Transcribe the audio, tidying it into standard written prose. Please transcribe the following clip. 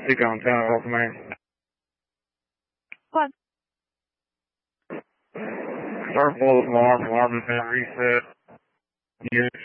Speak on town, help me. What? Start full alarm has been reset. Unit